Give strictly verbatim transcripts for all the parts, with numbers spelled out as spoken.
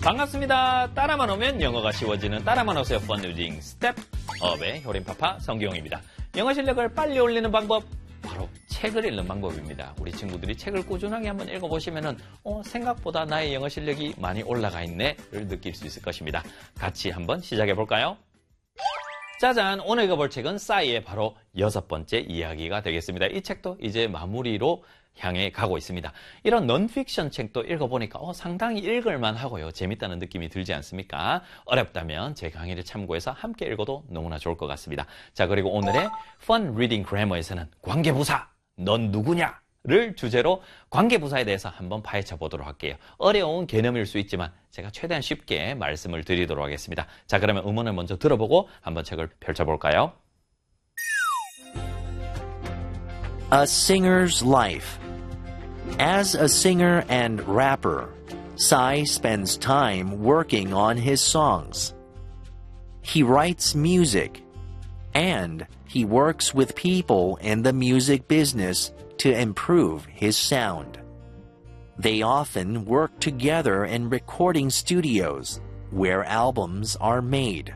반갑습니다. 따라만 오면 영어가 쉬워지는 따라만 오세요 펀 리딩 스텝업의 효림파파 성기용입니다. 영어 실력을 빨리 올리는 방법, 바로 책을 읽는 방법입니다. 우리 친구들이 책을 꾸준하게 한번 읽어보시면은 어, 생각보다 나의 영어 실력이 많이 올라가 있네를 느낄 수 있을 것입니다. 같이 한번 시작해 볼까요? 짜잔! 오늘 읽어볼 책은 싸이의 바로 여섯 번째 이야기가 되겠습니다. 이 책도 이제 마무리로 향해 가고 있습니다. 이런 넌픽션 책도 읽어보니까 어, 상당히 읽을만 하고요. 재밌다는 느낌이 들지 않습니까? 어렵다면 제 강의를 참고해서 함께 읽어도 너무나 좋을 것 같습니다. 자, 그리고 오늘의 Fun Reading Grammar에서는 관계부사, 넌 누구냐? 를 주제로 관계부사에 대해서 한번 파헤쳐 보도록 할게요. 어려운 개념일 수 있지만 제가 최대한 쉽게 말씀을 드리도록 하겠습니다. 자, 그러면 음원을 먼저 들어보고 한번 책을 펼쳐볼까요? A Singer's Life. As a singer and rapper, Psy spends time working on his songs. He writes music, and he works with people in the music business to improve his sound. They often work together in recording studios, where albums are made.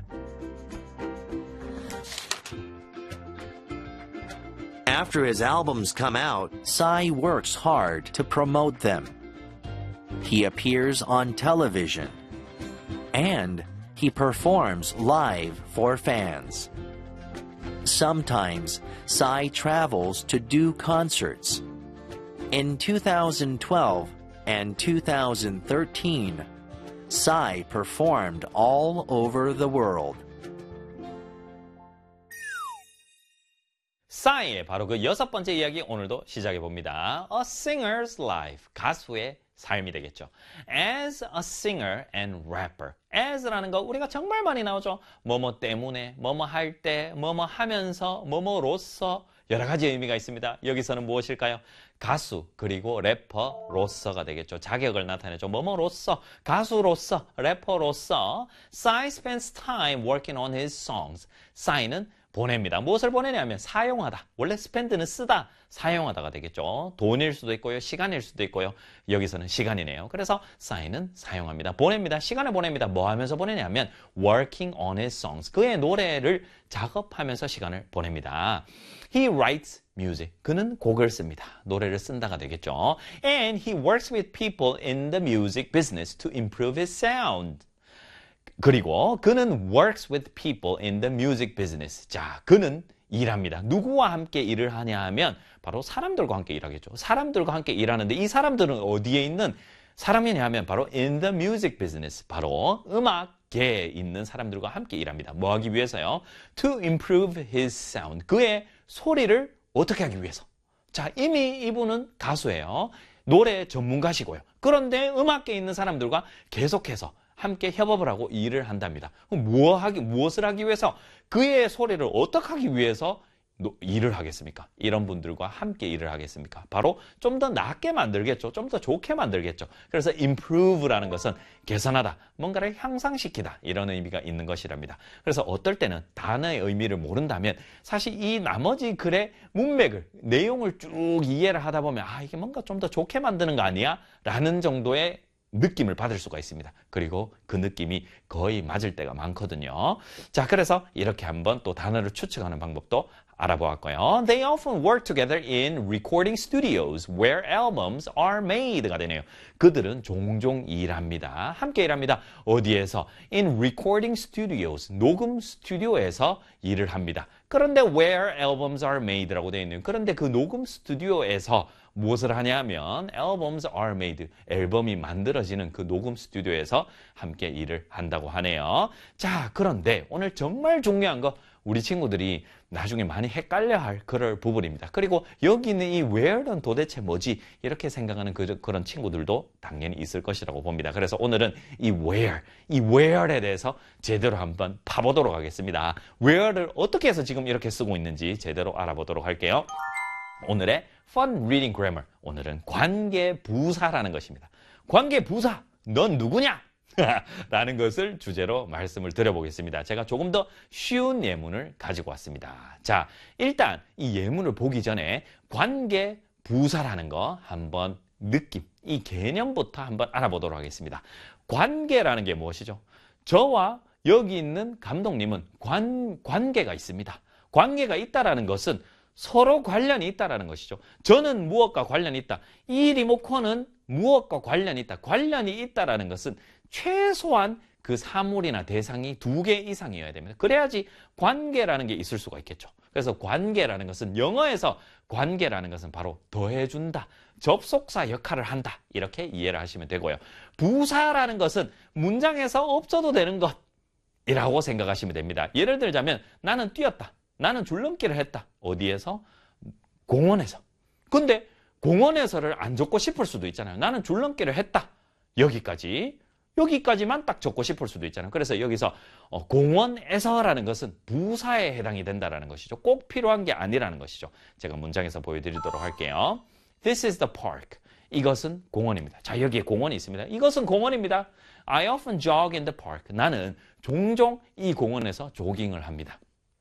After his albums come out, Psy works hard to promote them. He appears on television, and he performs live for fans. Sometimes, Psy travels to do concerts. In two thousand twelve and two thousand thirteen, Psy performed all over the world. 싸이의 바로 그 여섯 번째 이야기 오늘도 시작해 봅니다. A singer's life, 가수의 삶이 되겠죠. As a singer and rapper. as라는 거 우리가 정말 많이 나오죠. 뭐뭐 때문에, 뭐뭐 할 때, 뭐뭐 하면서, 뭐뭐로서 여러 가지 의미가 있습니다. 여기서는 무엇일까요? 가수 그리고 래퍼로서가 되겠죠. 자격을 나타내죠. 뭐뭐로서, 가수로서, 래퍼로서. Psy spends time working on his songs. 싸이는 보냅니다. 무엇을 보내냐면 사용하다. 원래 spend는 쓰다, 사용하다가 되겠죠. 돈일 수도 있고요. 시간일 수도 있고요. 여기서는 시간이네요. 그래서 싸이는 사용합니다. 보냅니다. 시간을 보냅니다. 뭐 하면서 보내냐면 working on his songs. 그의 노래를 작업하면서 시간을 보냅니다. He writes music. 그는 곡을 씁니다. 노래를 쓴다가 되겠죠. And he works with people in the music business to improve his sound. 그리고 그는 works with people in the music business. 자, 그는 일합니다. 누구와 함께 일을 하냐 하면 바로 사람들과 함께 일하겠죠. 사람들과 함께 일하는데 이 사람들은 어디에 있는 사람이냐 하면 바로 in the music business. 바로 음악계에 있는 사람들과 함께 일합니다. 뭐 하기 위해서요? To improve his sound. 그의 소리를 어떻게 하기 위해서? 자, 이미 이분은 가수예요. 노래 전문가시고요. 그런데 음악계에 있는 사람들과 계속해서 함께 협업을 하고 일을 한답니다. 뭐 하기, 무엇을 하기 위해서? 그의 소리를 어떻게 하기 위해서 일을 하겠습니까? 이런 분들과 함께 일을 하겠습니까? 바로 좀 더 낫게 만들겠죠. 좀 더 좋게 만들겠죠. 그래서 improve라는 것은 개선하다, 뭔가를 향상시키다 이런 의미가 있는 것이랍니다. 그래서 어떨 때는 단어의 의미를 모른다면 사실 이 나머지 글의 문맥을, 내용을 쭉 이해를 하다 보면 아, 이게 뭔가 좀 더 좋게 만드는 거 아니야? 라는 정도의 느낌을 받을 수가 있습니다. 그리고 그 느낌이 거의 맞을 때가 많거든요. 자, 그래서 이렇게 한번 또 단어를 추측하는 방법도 알아보았고요. They often work together in recording studios where albums are made가 되네요. 그들은 종종 일합니다. 함께 일합니다. 어디에서? In recording studios, 녹음 스튜디오에서 일을 합니다. 그런데 where albums are made라고 되어 있는, 그런데 그 녹음 스튜디오에서 무엇을 하냐면 albums are made, 앨범이 만들어지는 그 녹음 스튜디오에서 함께 일을 한다고 하네요. 자, 그런데 오늘 정말 중요한 거, 우리 친구들이 나중에 많이 헷갈려 할 그럴 부분입니다. 그리고 여기 있는 이 where는 도대체 뭐지? 이렇게 생각하는 그, 그런 친구들도 당연히 있을 것이라고 봅니다. 그래서 오늘은 이 where, 이 where에 대해서 제대로 한번 파보도록 하겠습니다. where를 어떻게 해서 지금 이렇게 쓰고 있는지 제대로 알아보도록 할게요. 오늘의 Fun Reading Grammar, 오늘은 관계부사라는 것입니다. 관계부사, 넌 누구냐? 라는 것을 주제로 말씀을 드려보겠습니다. 제가 조금 더 쉬운 예문을 가지고 왔습니다. 자, 일단 이 예문을 보기 전에 관계부사라는 거 한번 느낌, 이 개념부터 한번 알아보도록 하겠습니다. 관계라는 게 무엇이죠? 저와 여기 있는 감독님은 관, 관계가 있습니다. 관계가 있다라는 것은 서로 관련이 있다라는 것이죠. 저는 무엇과 관련이 있다. 이 리모컨은 무엇과 관련이 있다. 관련이 있다라는 것은 최소한 그 사물이나 대상이 두 개 이상이어야 됩니다. 그래야지 관계라는 게 있을 수가 있겠죠. 그래서 관계라는 것은 영어에서 관계라는 것은 바로 더해준다. 접속사 역할을 한다. 이렇게 이해를 하시면 되고요. 부사라는 것은 문장에서 없어도 되는 것이라고 생각하시면 됩니다. 예를 들자면 나는 뛰었다. 나는 줄넘기를 했다. 어디에서? 공원에서. 근데 공원에서를 안 적고 싶을 수도 있잖아요. 나는 줄넘기를 했다. 여기까지. 여기까지만 딱 적고 싶을 수도 있잖아요. 그래서 여기서 어, 공원에서라는 것은 부사에 해당이 된다는 것이죠. 꼭 필요한 게 아니라는 것이죠. 제가 문장에서 보여드리도록 할게요. This is the park. 이것은 공원입니다. 자, 여기에 공원이 있습니다. 이것은 공원입니다. I often jog in the park. 나는 종종 이 공원에서 조깅을 합니다.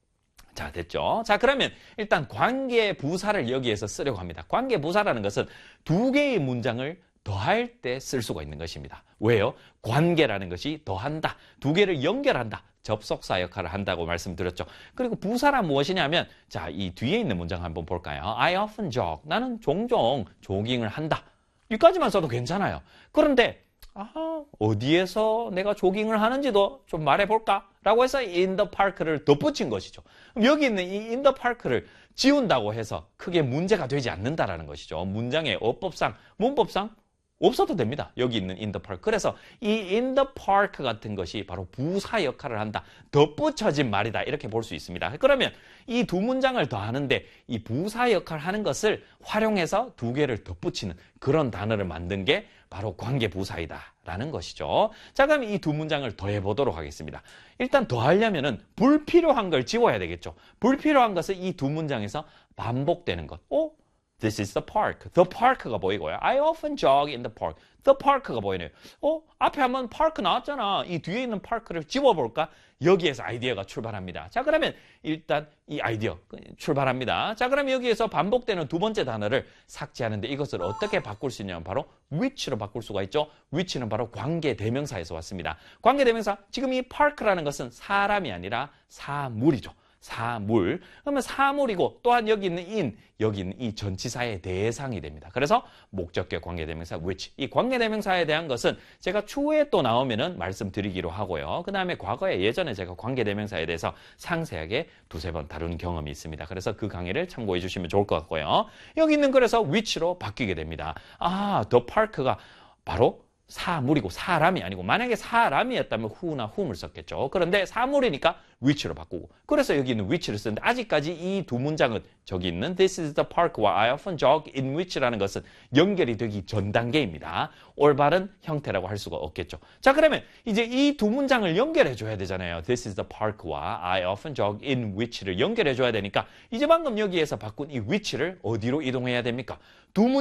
자, 됐죠? 자, 그러면 일단 관계 부사를 여기에서 쓰려고 합니다. 관계 부사라는 것은 두 개의 문장을 더할 때 쓸 수가 있는 것입니다. 왜요? 관계라는 것이 더한다. 두 개를 연결한다. 접속사 역할을 한다고 말씀드렸죠. 그리고 부사란 무엇이냐면 자, 이 뒤에 있는 문장 한번 볼까요? I often jog. 나는 종종 조깅을 한다. 여기까지만 써도 괜찮아요. 그런데 아, 어디에서 내가 조깅을 하는지도 좀 말해볼까? 라고 해서 in the park를 덧붙인 것이죠. 그럼 여기 있는 이 in the park를 지운다고 해서 크게 문제가 되지 않는다라는 것이죠. 문장의 어법상, 문법상 없어도 됩니다. 여기 있는 in the park. 그래서 이 in the park 같은 것이 바로 부사 역할을 한다. 덧붙여진 말이다. 이렇게 볼 수 있습니다. 그러면 이 두 문장을 더하는데 이 부사 역할을 하는 것을 활용해서 두 개를 덧붙이는 그런 단어를 만든 게 바로 관계 부사이다라는 것이죠. 자, 그럼 이 두 문장을 더해 보도록 하겠습니다. 일단 더하려면은 불필요한 걸 지워야 되겠죠. 불필요한 것은 이 두 문장에서 반복되는 것. 어? This is the park. The park가 보이고요. I often jog in the park. The park가 보이네요. 어? 앞에 한번 park 나왔잖아. 이 뒤에 있는 park를 지워볼까? 여기에서 아이디어가 출발합니다. 자, 그러면 일단 이 아이디어 출발합니다. 자, 그럼 여기에서 반복되는 두 번째 단어를 삭제하는데 이것을 어떻게 바꿀 수 있냐면 바로 which로 바꿀 수가 있죠. which는 바로 관계대명사에서 왔습니다. 관계대명사, 지금 이 park라는 것은 사람이 아니라 사물이죠. 사물. 그러면 사물이고 또한 여기 있는 in, 여기 있는 이 전치사의 대상이 됩니다. 그래서 목적격 관계대명사 which. 이 관계대명사에 대한 것은 제가 추후에 또 나오면은 말씀드리기로 하고요. 그 다음에 과거에 예전에 제가 관계대명사에 대해서 상세하게 두세 번 다룬 경험이 있습니다. 그래서 그 강의를 참고해 주시면 좋을 것 같고요. 여기 있는 글에서 which로 바뀌게 됩니다. 아, the park가 바로 사물이고 사람이 아니고 만약에 사람이었다면 who나 whom을 썼겠죠. 그런데 사물이니까 which로 바꾸고 그래서 여기 있는 which를 쓰는데 아직까지 이 두 문장은 저기 있는 This is the park와 I often jog in which라는 것은 연결이 되기 전 단계입니다. 올바른 형태라고 할 수가 없겠죠. 자, 그러면 이제 이 두 문장을 연결해 줘야 되잖아요. This is the park와 I often jog in which를 연결해 줘야 되니까 이제 방금 여기에서 바꾼 이 which를 어디로 이동해야 됩니까? 두 문